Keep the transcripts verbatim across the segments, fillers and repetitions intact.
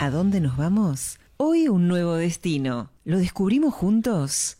¿A dónde nos vamos? Hoy un nuevo destino. ¿Lo descubrimos juntos?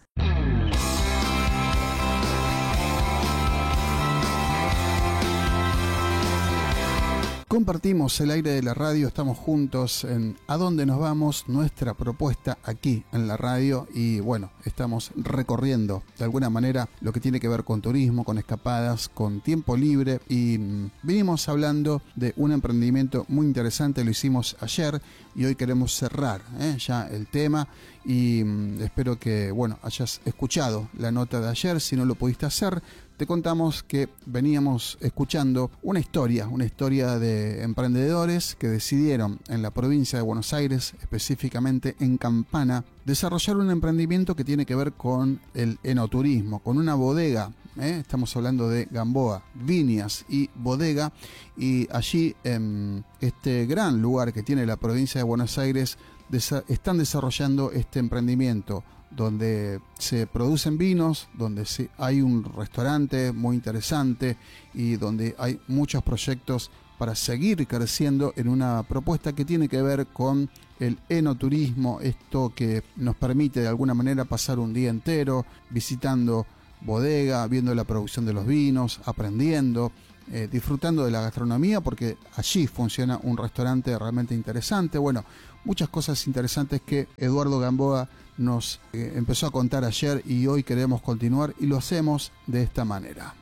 Compartimos el aire de la radio, estamos juntos en ¿A dónde nos vamos? Nuestra propuesta aquí en la radio y bueno, estamos recorriendo de alguna manera lo que tiene que ver con turismo, con escapadas, con tiempo libre y mmm, venimos hablando de un emprendimiento muy interesante, lo hicimos ayer y hoy queremos cerrar ¿eh? ya el tema y mmm, espero que bueno hayas escuchado la nota de ayer, si no lo pudiste hacer. Te contamos que veníamos escuchando una historia, una historia de emprendedores que decidieron en la provincia de Buenos Aires, específicamente en Campana, desarrollar un emprendimiento que tiene que ver con el enoturismo, con una bodega. ¿eh? Estamos hablando de Gamboa, Viñas y Bodega, y allí en este gran lugar que tiene la provincia de Buenos Aires desa- están desarrollando este emprendimiento donde se producen vinos, donde se, hay un restaurante muy interesante y donde hay muchos proyectos para seguir creciendo en una propuesta que tiene que ver con el enoturismo, esto que nos permite de alguna manera pasar un día entero visitando bodega, viendo la producción de los vinos, aprendiendo, eh, disfrutando de la gastronomía, porque allí funciona un restaurante realmente interesante. Bueno, muchas cosas interesantes que Eduardo Gamboa nos eh, empezó a contar ayer y hoy queremos continuar y lo hacemos de esta manera.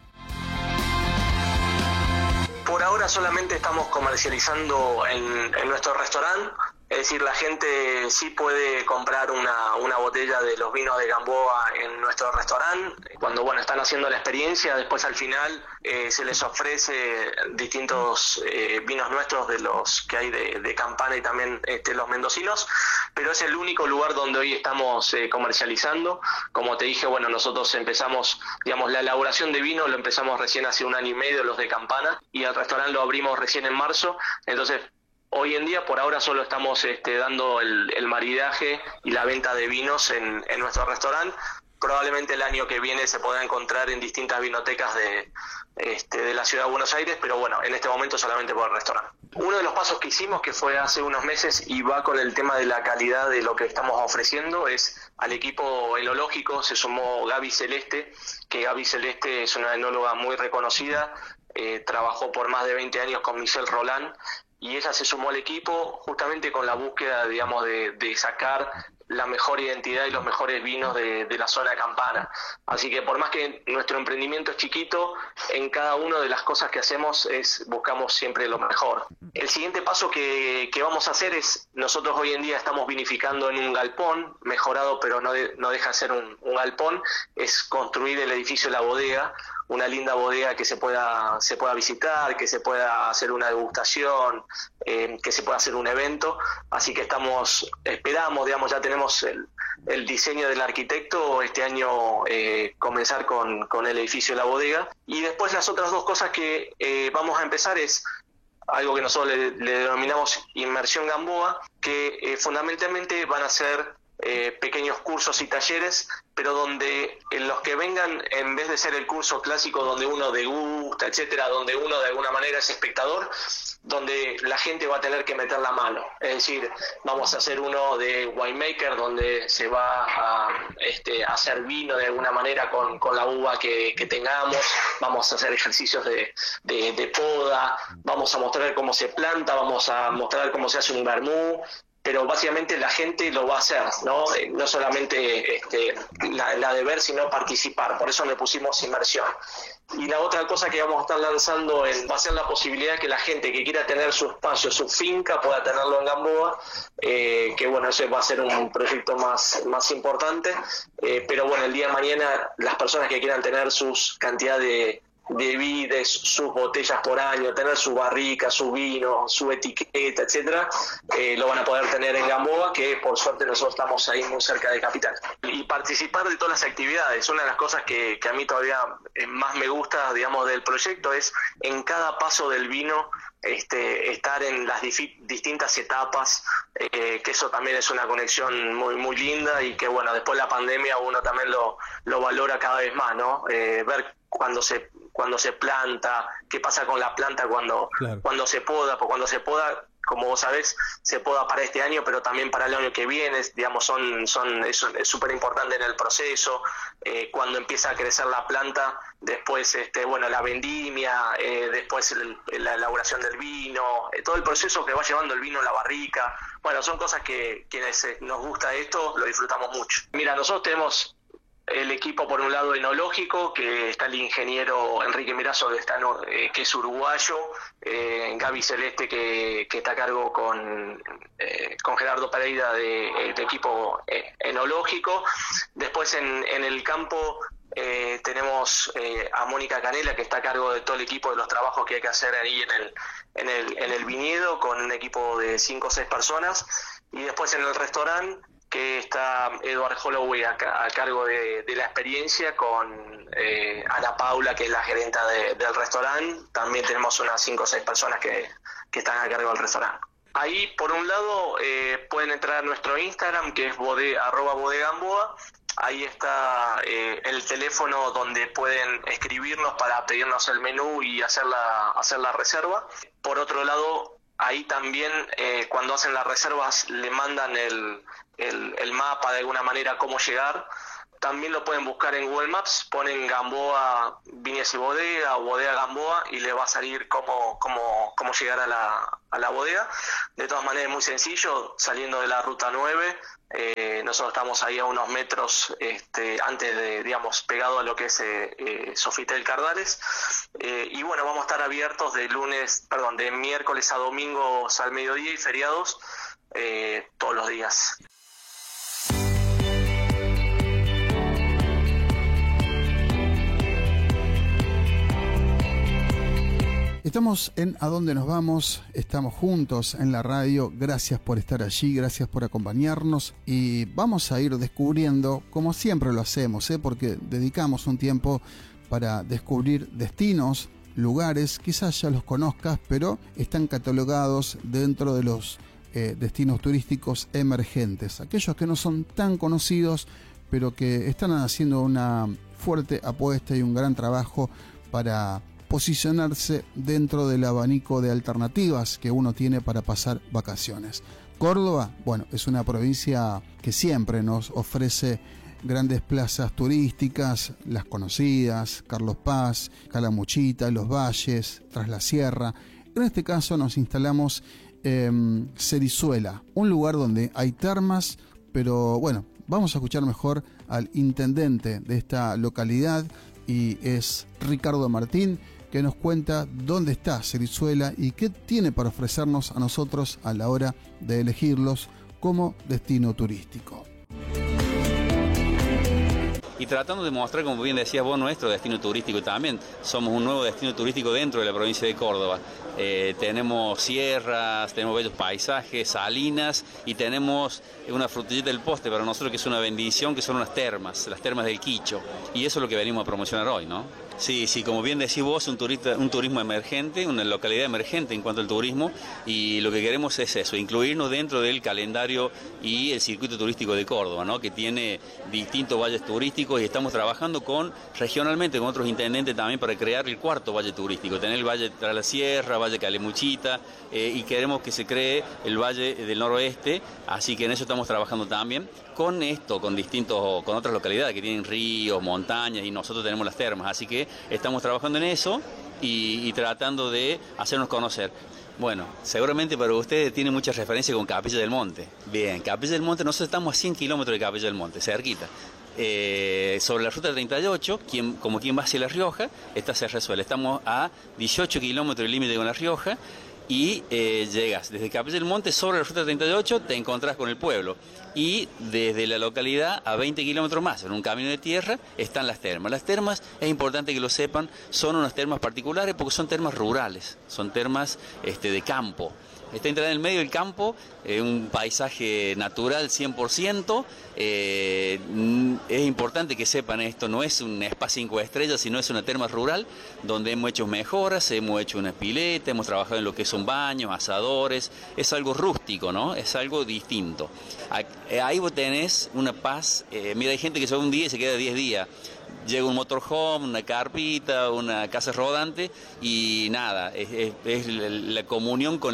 Por ahora solamente estamos comercializando en, en nuestro restaurante, es decir, la gente sí puede comprar una, una botella de los vinos de Gamboa en nuestro restaurante. Cuando bueno están haciendo la experiencia, después al final eh, se les ofrece distintos eh, vinos nuestros de los que hay de, de Campana y también este, los mendocinos, pero es el único lugar donde hoy estamos eh, comercializando. Como te dije, bueno, nosotros empezamos, digamos, la elaboración de vino lo empezamos recién hace un año y medio, los de Campana, y el restaurante lo abrimos recién en marzo, entonces hoy en día, por ahora, solo estamos este, dando el, el maridaje y la venta de vinos en, en nuestro restaurante. Probablemente el año que viene se podrá encontrar en distintas vinotecas de, este, de la ciudad de Buenos Aires, pero bueno, en este momento solamente por el restaurante. Uno de los pasos que hicimos, que fue hace unos meses y va con el tema de la calidad de lo que estamos ofreciendo, es al equipo enológico se sumó Gaby Celeste, que Gaby Celeste es una enóloga muy reconocida, eh, trabajó por más de veinte años con Michel Roland, y ella se sumó al equipo justamente con la búsqueda, digamos, de, de sacar la mejor identidad y los mejores vinos de, de la zona de Campana. Así que por más que nuestro emprendimiento es chiquito, en cada una de las cosas que hacemos es buscamos siempre lo mejor. El siguiente paso que, que vamos a hacer es, nosotros hoy en día estamos vinificando en un galpón, mejorado pero no, de, no deja de ser un, un galpón, es construir el edificio La Bodega, una linda bodega que se pueda se pueda visitar, que se pueda hacer una degustación, eh, que se pueda hacer un evento. Así que estamos, esperamos, digamos, ya tenemos el, el diseño del arquitecto, este año eh, comenzar con, con el edificio La Bodega. Y después las otras dos cosas que eh, vamos a empezar es algo que nosotros le, le denominamos Inmersión Gamboa, que eh, fundamentalmente van a ser Eh, pequeños cursos y talleres, pero donde en los que vengan, en vez de ser el curso clásico donde uno degusta, etcétera, donde uno de alguna manera es espectador, donde la gente va a tener que meter la mano. Es decir, vamos a hacer uno de winemaker, donde se va a este, hacer vino de alguna manera con, con la uva que, que tengamos, vamos a hacer ejercicios de, de, de poda, vamos a mostrar cómo se planta, vamos a mostrar cómo se hace un vermú, pero básicamente la gente lo va a hacer, no no solamente este, la, la de ver, sino participar. Por eso le pusimos inmersión. Y la otra cosa que vamos a estar lanzando en, va a ser la posibilidad de que la gente que quiera tener su espacio, su finca, pueda tenerlo en Gamboa, eh, que bueno, eso va a ser un proyecto más, más importante, eh, pero bueno, el día de mañana las personas que quieran tener sus cantidad de de vides, sus botellas por año, tener su barrica, su vino, su etiqueta, etcétera, eh, lo van a poder tener en Gamboa, que por suerte nosotros estamos ahí muy cerca de Capital. Y participar de todas las actividades. Una de las cosas que, que a mí todavía más me gusta, digamos, del proyecto es en cada paso del vino este, estar en las difi- distintas etapas, eh, que eso también es una conexión muy muy linda y que bueno, después de la pandemia uno también lo, lo valora cada vez más, ¿no? Eh, ver cuando se cuando se planta, qué pasa con la planta cuando, claro. cuando se poda, porque cuando se poda como vos sabés, se poda para este año, pero también para el año que viene, digamos, son, son, es súper importante en el proceso. Eh, cuando empieza a crecer la planta, después, este, bueno, la vendimia, eh, después el, la elaboración del vino, eh, todo el proceso que va llevando el vino a la barrica. Bueno, son cosas que quienes eh, nos gusta esto, lo disfrutamos mucho. Mira, nosotros tenemos el equipo, por un lado, enológico, que está el ingeniero Enrique Mirazo, que, está, eh, que es uruguayo, eh, Gaby Celeste, que, que está a cargo con, eh, con Gerardo Pereira de, de equipo eh, enológico. Después en, en el campo eh, tenemos eh, a Mónica Canela, que está a cargo de todo el equipo de los trabajos que hay que hacer ahí en el, en el, en el viñedo, con un equipo de cinco o seis personas. Y después en el restaurante, que está Edward Holloway a, a cargo de, de la experiencia, con eh, Ana Paula, que es la gerenta de, del restaurante. También tenemos unas cinco o seis personas que, que están a cargo del restaurante. Ahí, por un lado, eh, pueden entrar a nuestro Instagram, que es bode, arroba bodegamboa. Ahí está eh, el teléfono donde pueden escribirnos para pedirnos el menú y hacer la, hacer la reserva. Por otro lado, ahí también eh, cuando hacen las reservas le mandan el, el, el mapa de alguna manera cómo llegar. También lo pueden buscar en Google Maps, ponen Gamboa Viñas y Bodega o Bodega Gamboa y le va a salir cómo, cómo, cómo llegar a la, a la bodega. De todas maneras es muy sencillo, saliendo de la ruta nueve, eh, nosotros estamos ahí a unos metros este, antes de, digamos, pegado a lo que es eh, eh, Sofitel Cardales. Eh, y bueno, vamos a estar abiertos de lunes, perdón, de miércoles a domingos al mediodía y feriados eh, todos los días. Estamos en A Dónde Nos Vamos, estamos juntos en la radio, gracias por estar allí, gracias por acompañarnos y vamos a ir descubriendo, como siempre lo hacemos, ¿eh? porque dedicamos un tiempo para descubrir destinos, lugares, quizás ya los conozcas, pero están catalogados dentro de los eh, destinos turísticos emergentes, aquellos que no son tan conocidos, pero que están haciendo una fuerte apuesta y un gran trabajo para posicionarse dentro del abanico de alternativas que uno tiene para pasar vacaciones. Córdoba, bueno, es una provincia que siempre nos ofrece grandes plazas turísticas, las conocidas, Carlos Paz, Calamuchita, Los Valles, Tras la Sierra. En este caso nos instalamos en Cerizuela, un lugar donde hay termas, pero bueno, vamos a escuchar mejor al intendente de esta localidad, y es Ricardo Martín, que nos cuenta dónde está Cerizuela y qué tiene para ofrecernos a nosotros a la hora de elegirlos como destino turístico. Y tratando de mostrar, como bien decías vos, nuestro destino turístico también. Somos un nuevo destino turístico dentro de la provincia de Córdoba. Eh, tenemos sierras, tenemos bellos paisajes, salinas y tenemos una frutillita del postre para nosotros que es una bendición, que son unas termas, las termas del Quicho. Y eso es lo que venimos a promocionar hoy, ¿no? Sí, sí, como bien decís vos, un, turista, un turismo emergente, una localidad emergente en cuanto al turismo, y lo que queremos es eso, incluirnos dentro del calendario y el circuito turístico de Córdoba, ¿no? Que tiene distintos valles turísticos y estamos trabajando con regionalmente con otros intendentes también para crear el cuarto valle turístico, tener el Valle Tras la Sierra, Valle Calamuchita, eh, y queremos que se cree el Valle del Noroeste, así que en eso estamos trabajando también con esto, con distintos, con otras localidades que tienen ríos, montañas, y nosotros tenemos las termas, así que estamos trabajando en eso y, y tratando de hacernos conocer. Bueno, seguramente para ustedes tiene mucha referencia con Capilla del Monte. Bien, Capilla del Monte, nosotros estamos a cien kilómetros de Capilla del Monte, cerquita. Eh, sobre la ruta treinta y ocho, quien, como quien va hacia La Rioja, está Cerizuela. Estamos a dieciocho kilómetros del límite con La Rioja y eh, llegas desde Capilla del Monte sobre la ruta treinta y ocho, te encontrás con el pueblo. Y desde la localidad a veinte kilómetros más, en un camino de tierra, están las termas. Las termas, es importante que lo sepan, son unas termas particulares porque son termas rurales, son termas este, de campo. Está entrada en el medio del campo, eh, un paisaje natural cien por ciento. Eh, es importante que sepan esto, no es un spa cinco estrellas, sino es una terma rural donde hemos hecho mejoras, hemos hecho una pileta, hemos trabajado en lo que son baños, asadores. Es algo rústico, ¿no? Es algo distinto. Ahí vos tenés una paz. Eh, mira, hay gente que se va un día y se queda diez días. Llega un motorhome, una carpita, una casa rodante y nada, es, es, es la comunión con el paisaje.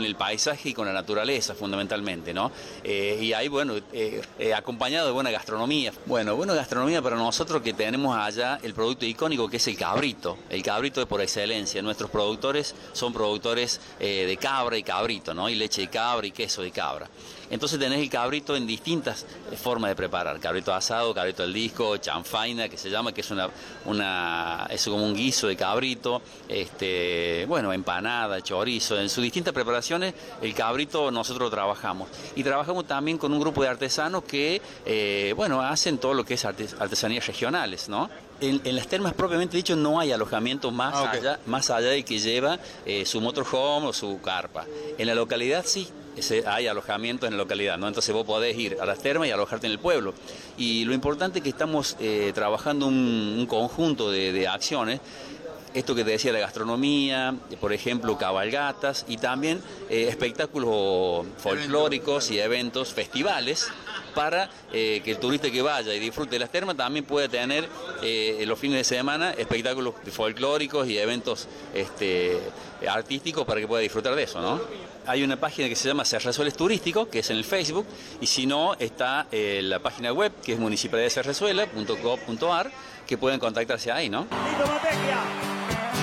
paisaje y con la naturaleza, fundamentalmente, ¿no? Eh, y ahí, bueno, eh, eh, acompañado de buena gastronomía. Bueno, buena gastronomía para nosotros, que tenemos allá el producto icónico, que es el cabrito. El cabrito es por excelencia. Nuestros productores son productores eh, de cabra y cabrito, ¿no? Y leche de cabra y queso de cabra. Entonces tenés el cabrito en distintas formas de preparar. Cabrito asado, cabrito al disco, chanfaina, que se llama, que es una, una es como un guiso de cabrito, este, bueno, empanada, chorizo. En sus distintas preparaciones, el cabrito nosotros trabajamos. Y trabajamos también con un grupo de artesanos que, eh, bueno, hacen todo lo que es artes, artesanías regionales, ¿no? En, en las termas propiamente dicho no hay alojamiento más, ah, okay. allá, más allá del que lleva eh, su motorhome o su carpa. En la localidad sí. Ese, hay alojamiento en la localidad, ¿no? Entonces vos podés ir a las termas y alojarte en el pueblo. Y lo importante es que estamos eh, trabajando un, un conjunto de, de acciones. Esto que te decía, la gastronomía, por ejemplo, cabalgatas y también eh, espectáculos folclóricos y eventos, festivales, para eh, que el turista que vaya y disfrute de las termas también pueda tener eh, los fines de semana espectáculos folclóricos y eventos este, artísticos para que pueda disfrutar de eso, ¿no? Hay una página que se llama Serrazuelas Turístico, que es en el Facebook, y si no, está eh, la página web, que es municipalidad de serrazuela punto gov punto ar, que pueden contactarse ahí, ¿no?